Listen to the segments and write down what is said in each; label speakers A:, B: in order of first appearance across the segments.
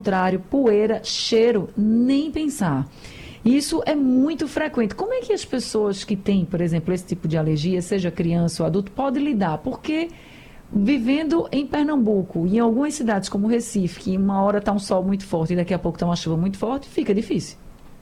A: contrário, poeira, cheiro, nem pensar. Isso é muito frequente. Como é que as pessoas que têm, por exemplo, esse tipo de alergia, seja criança ou adulto, podem lidar? Porque vivendo em Pernambuco, em algumas cidades como Recife, que uma hora está um sol muito forte e daqui a pouco está uma chuva muito forte, fica difícil.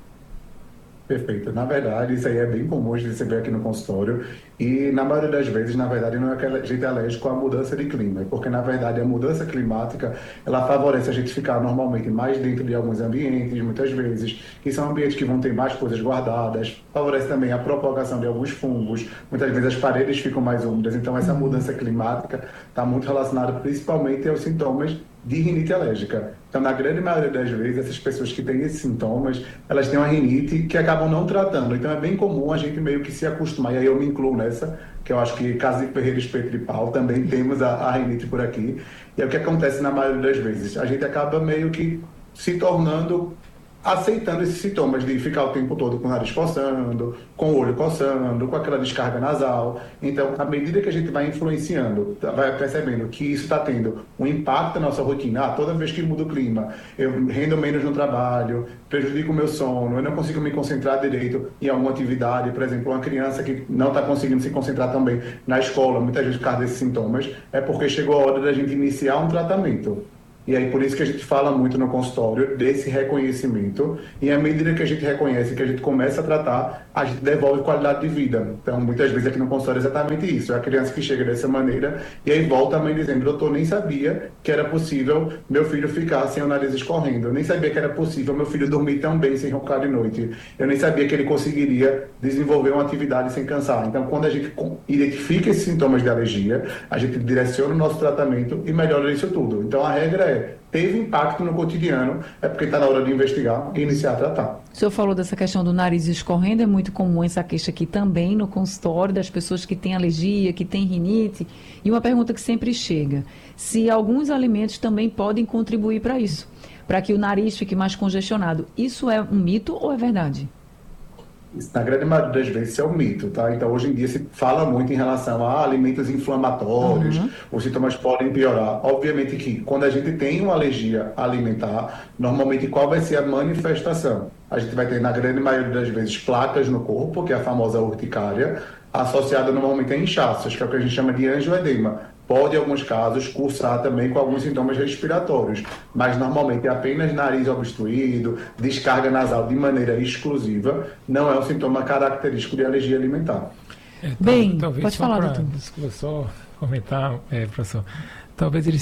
B: Perfeito. Na verdade, isso aí é bem comum de receber aqui no consultório e, na maioria das vezes, na verdade, não é que a gente é alérgico à mudança de clima, porque, na verdade, a mudança climática, ela favorece a gente ficar normalmente mais dentro de alguns ambientes, muitas vezes, que são ambientes que vão ter mais coisas guardadas, favorece também a propagação de alguns fungos, muitas vezes as paredes ficam mais úmidas, então essa mudança climática está muito relacionada principalmente aos sintomas de rinite alérgica. Então, na grande maioria das vezes, essas pessoas que têm esses sintomas, elas têm uma rinite que acabam não tratando. Então, é bem comum a gente meio que se acostumar, e aí eu me incluo nessa, que eu acho que Casa de Ferreira, Espeto de Pau, também temos a rinite por aqui. E é o que acontece na maioria das vezes. A gente acaba meio que se tornando, aceitando esses sintomas de ficar o tempo todo com o nariz coçando, com o olho coçando, com aquela descarga nasal. Então, à medida que a gente vai influenciando, vai percebendo que isso está tendo um impacto na nossa rotina, toda vez que muda o clima, eu rendo menos no trabalho, prejudico o meu sono, eu não consigo me concentrar direito em alguma atividade, por exemplo, uma criança que não está conseguindo se concentrar também na escola, muitas vezes por causa desses sintomas, é porque chegou a hora da gente iniciar um tratamento. E aí, por isso que a gente fala muito no consultório desse reconhecimento. E à medida que a gente reconhece, que a gente começa a tratar, a gente devolve qualidade de vida. Então, muitas vezes aqui no consultório é exatamente isso. É a criança que chega dessa maneira e aí volta a mãe dizendo: doutor, nem sabia que era possível meu filho ficar sem o nariz escorrendo. Eu nem sabia que era possível meu filho dormir tão bem sem roncar de noite. Eu nem sabia que ele conseguiria desenvolver uma atividade sem cansar. Então, quando a gente identifica esses sintomas de alergia, a gente direciona o nosso tratamento e melhora isso tudo. Então, a regra é: teve impacto no cotidiano, é porque está na hora de investigar e iniciar a tratar.
A: O senhor falou dessa questão do nariz escorrendo, é muito comum essa queixa aqui também no consultório, das pessoas que têm alergia, que têm rinite. E uma pergunta que sempre chega: se alguns alimentos também podem contribuir para isso, para que o nariz fique mais congestionado. Isso é um mito ou é verdade?
B: Isso, na grande maioria das vezes, isso é um mito, tá? Então, hoje em dia, se fala muito em relação a alimentos inflamatórios, os sintomas podem piorar. Obviamente que, quando a gente tem uma alergia alimentar, normalmente, qual vai ser a manifestação? A gente vai ter, na grande maioria das vezes, placas no corpo, que é a famosa urticária, associada normalmente a inchaços, que é o que a gente chama de angioedema. Pode, em alguns casos, cursar também com alguns sintomas respiratórios, mas normalmente é apenas nariz obstruído, descarga nasal de maneira exclusiva, não é um sintoma característico de alergia alimentar.
A: Bem,
C: talvez
A: pode falar, doutor.
C: Desculpa só comentar, professor. Talvez ele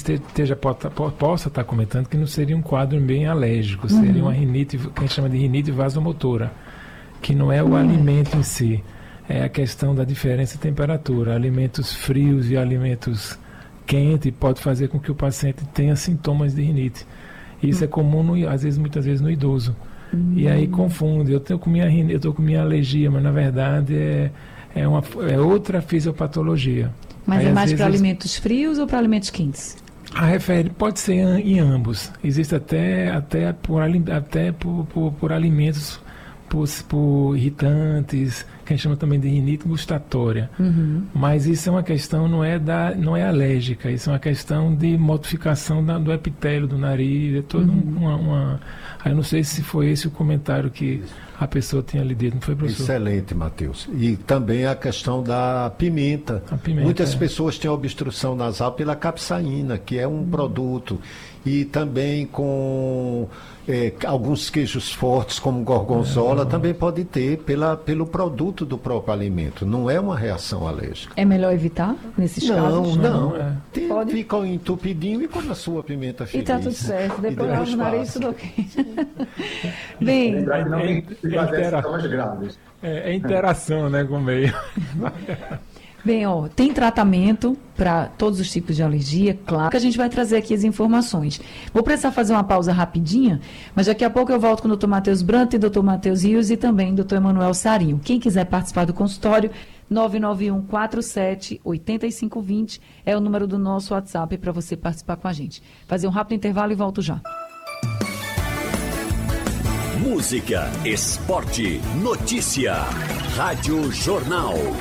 C: possa estar comentando que não seria um quadro bem alérgico, seria uma rinite, que a gente chama de rinite vasomotora, que não é o alimento em si. É a questão da diferença de temperatura. Alimentos frios e alimentos quentes pode fazer com que o paciente tenha sintomas de rinite. Isso é comum, muitas vezes, no idoso. E aí confunde. Eu estou com minha alergia, mas na verdade é outra fisiopatologia.
A: Mas
C: aí,
A: é mais para
C: vezes,
A: alimentos frios ou para alimentos quentes?
C: Pode ser em ambos. Existe até por alimentos, por irritantes, que a gente chama também de rinite gustatória. Mas isso é uma questão, não é alérgica, isso é uma questão de modificação do epitélio do nariz, é toda eu não sei se foi esse o comentário que a pessoa tinha lhe dito, não foi, professor?
D: Excelente, Matheus. E também a questão da pimenta. Muitas pessoas têm obstrução nasal pela capsaína, que é um produto, e também com alguns queijos fortes, como gorgonzola, também pode ter pelo produto do próprio alimento. Não é uma reação alérgica.
A: É melhor evitar nesses casos?
D: Não. Fica entupidinho e quando a sua pimenta fica.
A: E está tudo certo. Depois lava o nariz, tudo ok. Bem,
C: é interação, né, com o meio.
A: Bem, tem tratamento para todos os tipos de alergia, claro que a gente vai trazer aqui as informações. Vou precisar fazer uma pausa rapidinha, mas daqui a pouco eu volto com o Dr. Matheus Brandt, Dr. Matheus Rios e também Dr. Emanuel Sarinho. Quem quiser participar do consultório, 991478520 é o número do nosso WhatsApp para você participar com a gente. Fazer um rápido intervalo e volto já.
E: Música, esporte, notícia. Rádio Jornal.